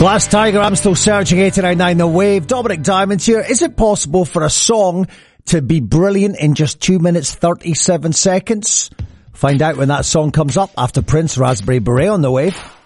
Glass Tiger, I'm still searching 89.9 The Wave. Dominic Diamonds here. Is it possible for a song to be brilliant in just 2 minutes 37 seconds? Find out when that song comes up after Prince, Raspberry Beret on The Wave.